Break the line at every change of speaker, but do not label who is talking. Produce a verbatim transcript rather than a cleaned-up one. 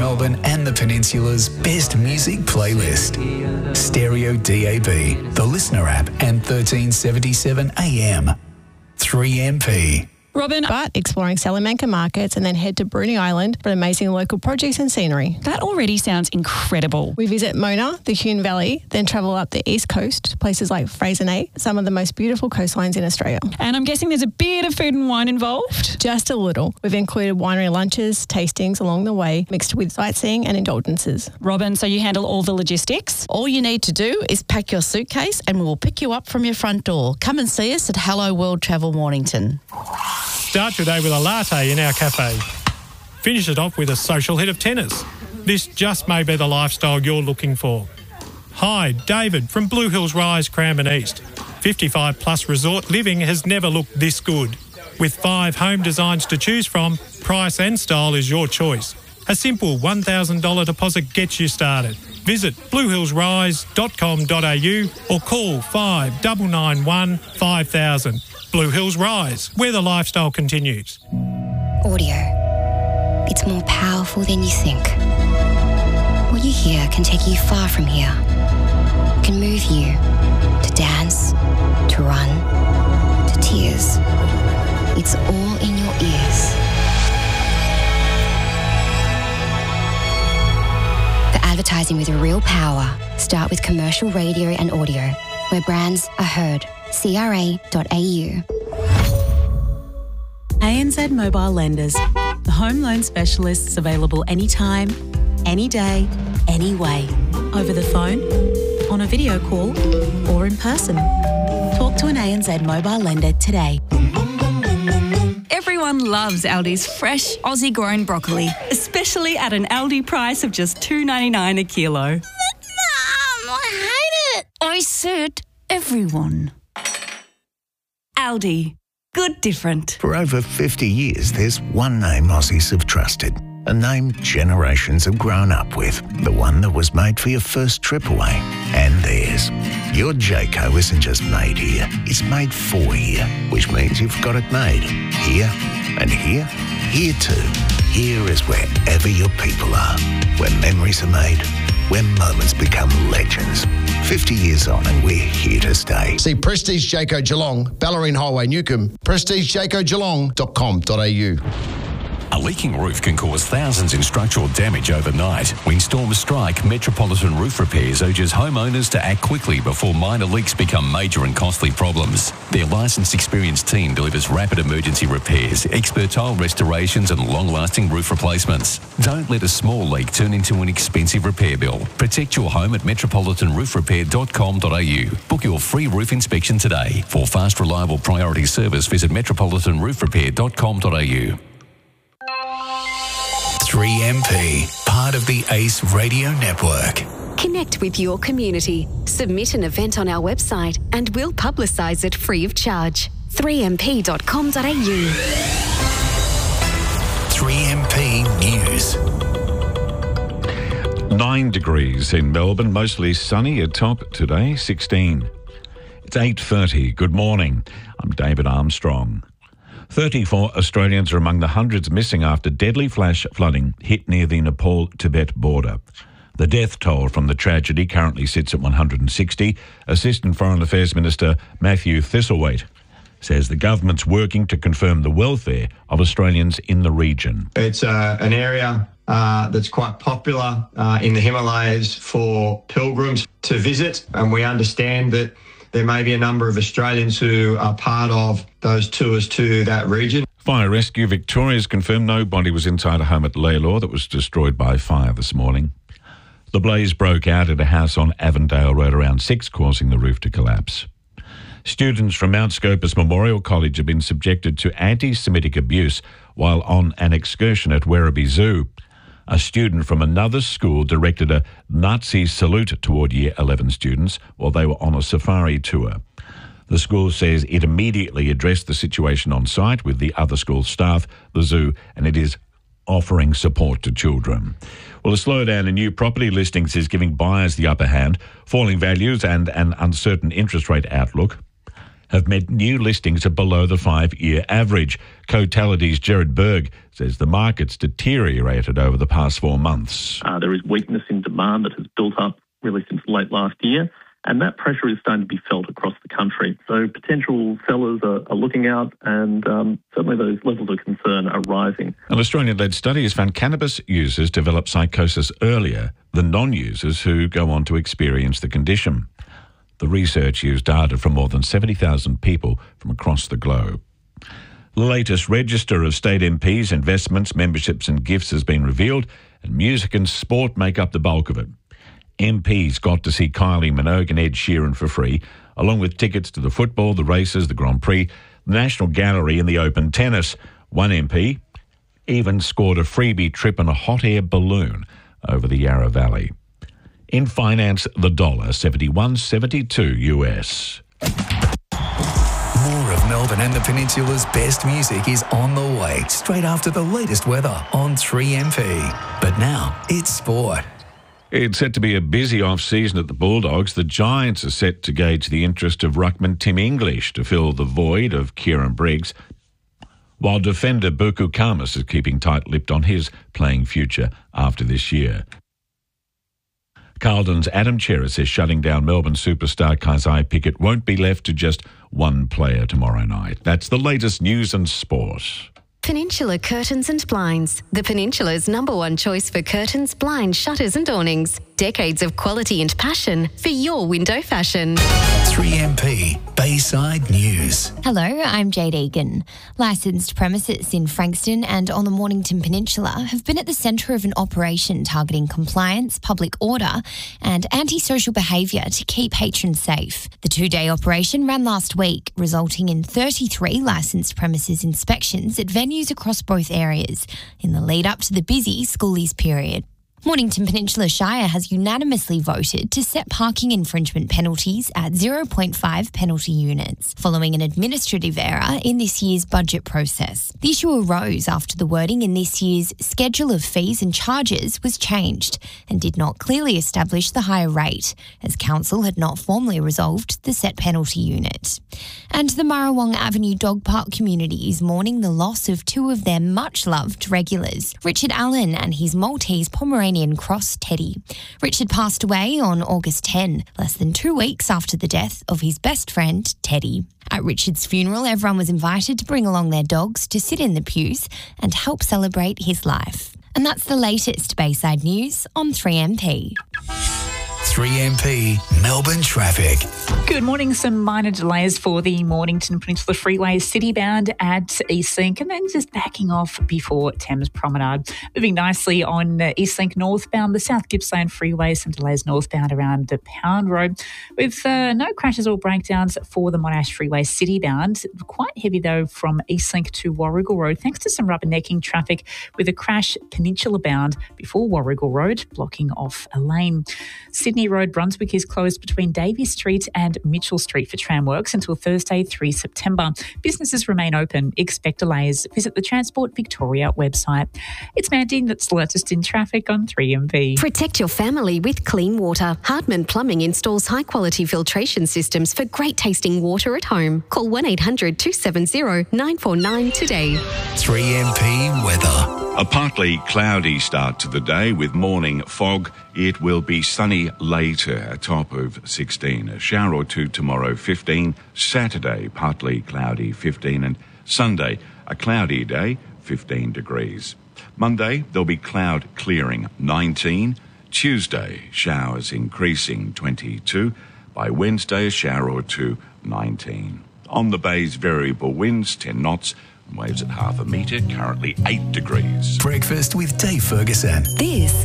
Melbourne and the Peninsula's best music playlist. Stereo D A B, the Listener app, and thirteen seventy-seven A M. three M P.
Robin,
But exploring Salamanca markets and then head to Bruny Island for amazing local produce and scenery.
that already sounds incredible.
We visit Mona, the Huon Valley, then travel up the east coast to places like Freycinet, some of the most beautiful coastlines in Australia.
And I'm guessing there's a bit of food and wine involved.
Just a little. We've included winery lunches, tastings along the way, mixed with sightseeing and indulgences.
Robin, so you handle all the logistics?
All you need to do is pack your suitcase and we'll pick you up from your front door. Come and see us at Hello World Travel Mornington.
Start your day with a latte in our cafe. Finish it off with a social hit of tennis. This just may be the lifestyle you're looking for. Hi, David from Blue Hills Rise, Cranbourne East. fifty-five plus resort living has never looked this good. With five home designs to choose from, price and style is your choice. A simple one thousand dollars deposit gets you started. Visit blue hills rise dot com dot a u or call five nine nine one five thousand. Blue Hills Rise, where the lifestyle continues.
Audio. It's more powerful than you think. What you hear can take you far from here. It can move you to dance, to run, to tears. It's all in your ears. For advertising with real power, start with commercial radio and audio, where brands are heard. C R A dot A U.
A N Z Mobile Lenders, the home loan specialists available anytime, any day, any way. Over the phone, on a video call, or in person. Talk to an A N Z Mobile Lender today.
Everyone loves Aldi's fresh, Aussie-grown broccoli, especially at an Aldi price of just two dollars ninety-nine a kilo.
Mum, I hate it.
I said everyone. Aldi. Good different.
For over fifty years, there's one name Aussies have trusted. A name generations have grown up with. The one that was made for your first trip away. And theirs. Your Jayco isn't just made here. It's made for here. Which means you've got it made. Here and here. Here too. Here is wherever your people are. Where memories are made. Where moments become legends. fifty years on and we're here to stay.
See Prestige Jayco Geelong, Ballerine Highway, Newcomb, prestige jayco geelong dot com dot a u.
A leaking roof can cause thousands in structural damage overnight. When storms strike, Metropolitan Roof Repairs urges homeowners to act quickly before minor leaks become major and costly problems. Their licensed, experienced team delivers rapid emergency repairs, expert tile restorations and long-lasting roof replacements. Don't let a small leak turn into an expensive repair bill. Protect your home at metropolitan roof repair dot com dot a u. Book your free roof inspection today. For fast, reliable priority service, visit metropolitan roof repair dot com dot a u.
three M P, part of the ACE Radio Network.
Connect with your community. Submit an event on our website and we'll publicise it free of charge. three m p dot com dot a u.
three M P News.
Nine degrees in Melbourne, mostly sunny, at top today, sixteen. It's eight thirty. Good morning. I'm David Armstrong. thirty-four Australians are among the hundreds missing after deadly flash flooding hit near the Nepal-Tibet border. The death toll from the tragedy currently sits at one hundred sixty. Assistant Foreign Affairs Minister Matthew Thistlethwaite says the government's working to confirm the welfare of Australians in the region.
It's uh, an area uh, that's quite popular uh, in the Himalayas for pilgrims to visit, and we understand that there may be a number of Australians who are part of those tours to that region.
Fire Rescue Victoria has confirmed nobody was inside a home at Lalor that was destroyed by fire this morning. The blaze broke out at a house on Avondale Road around six, causing the roof to collapse. Students from Mount Scopus Memorial College have been subjected to anti-Semitic abuse while on an excursion at Werribee Zoo. A student from another school directed a Nazi salute toward Year eleven students while they were on a safari tour. The school says it immediately addressed the situation on site with the other school staff, the zoo, and it is offering support to children. Well, a slowdown in new property listings is giving buyers the upper hand. Falling values and an uncertain interest rate outlook have meant new listings are below the five-year average. Cotality's Gerard Berg says the market's deteriorated over the past four months.
Uh, there is weakness in demand that has built up really since late last year, and that pressure is starting to be felt across the country. So potential sellers are, are looking out, and um, certainly those levels of concern are rising.
An Australian-led study has found cannabis users develop psychosis earlier than non-users who go on to experience the condition. The research used data from more than seventy thousand people from across the globe. The latest register of state M Ps, investments, memberships and gifts has been revealed, and music and sport make up the bulk of it. M Ps got to see Kylie Minogue and Ed Sheeran for free, along with tickets to the football, the races, the Grand Prix, the National Gallery and the Open Tennis. One M P even scored a freebie trip on a hot air balloon over the Yarra Valley. In finance, the dollar, seventy-one seventy-two U S.
More of Melbourne and the Peninsula's best music is on the way, straight after the latest weather on three M P. But now, it's sport.
It's set to be a busy off-season at the Bulldogs. The Giants are set to gauge the interest of ruckman Tim English to fill the void of Kieran Briggs, while defender Buku Kamas is keeping tight-lipped on his playing future after this year. Carlton's Adam Cerra says shutting down Melbourne superstar Kysai Pickett won't be left to just one player tomorrow night. That's the latest news and sport.
Peninsula Curtains and Blinds, the Peninsula's number one choice for curtains, blinds, shutters and awnings. Decades of quality and passion for your window fashion.
three M P Bayside News.
Hello, I'm Jade Egan. Licensed premises in Frankston and on the Mornington Peninsula have been at the centre of an operation targeting compliance, public order and antisocial behaviour to keep patrons safe. The two-day operation ran last week, resulting in thirty-three licensed premises inspections at venues across both areas in the lead up to the busy schoolies period. Mornington Peninsula Shire has unanimously voted to set parking infringement penalties at zero point five penalty units, following an administrative error in this year's budget process. The issue arose after the wording in this year's schedule of fees and charges was changed and did not clearly establish the higher rate, as Council had not formally resolved the set penalty unit. And the Marrawong Avenue Dog Park community is mourning the loss of two of their much-loved regulars, Richard Allen and his Maltese Pomeranian Cross Teddy. Richard passed away on August tenth, less than two weeks after the death of his best friend, Teddy. At Richard's funeral, everyone was invited to bring along their dogs to sit in the pews and help celebrate his life. And that's the latest Bayside News on three M P.
three M P Melbourne traffic.
Good morning. Some minor delays for the Mornington Peninsula Freeway citybound at Eastlink and then just backing off before Thames Promenade. Moving nicely on Eastlink northbound, the South Gippsland Freeway, some delays northbound around the Pound Road with uh, no crashes or breakdowns for the Monash Freeway citybound. Quite heavy though from Eastlink to Warrigal Road thanks to some rubbernecking traffic with a crash Peninsula bound before Warrigal Road blocking off a lane. Sydney Road Brunswick is closed between Davey Street and Mitchell Street for tram works until Thursday, the third of September. Businesses remain open. Expect delays. Visit the Transport Victoria website. It's Mandy, that's the latest in traffic on three M P.
Protect your family with clean water. Hardman Plumbing installs high-quality filtration systems for great tasting water at home. Call one eight hundred two seven zero nine four nine today.
three M P weather.
A partly cloudy start to the day with morning fog. It will be sunny later, a top of sixteen. A shower or two tomorrow, fifteen. Saturday, partly cloudy, fifteen. And Sunday, a cloudy day, fifteen degrees. Monday, there'll be cloud clearing, nineteen. Tuesday, showers increasing, twenty-two. By Wednesday, a shower or two, nineteen. On the bay's variable winds, ten knots. Waves at half a metre, currently eight degrees.
Breakfast with Dave Ferguson.
This